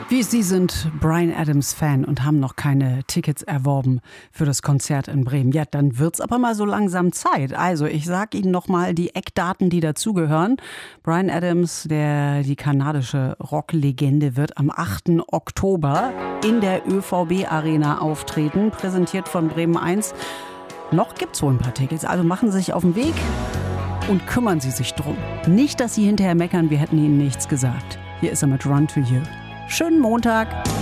Wie Sie sind Bryan Adams-Fan und haben noch keine Tickets erworben für das Konzert in Bremen. Ja, dann wird's aber mal so langsam Zeit. Also ich sage Ihnen noch mal die Eckdaten, die dazugehören. Bryan Adams, die kanadische Rocklegende, wird am 8. Oktober in der ÖVB-Arena auftreten, präsentiert von Bremen 1. Noch gibt's wohl ein paar Tickets, also machen Sie sich auf den Weg und kümmern Sie sich drum. Nicht, dass Sie hinterher meckern, wir hätten Ihnen nichts gesagt. Hier ist er mit Run to You. Schönen Montag.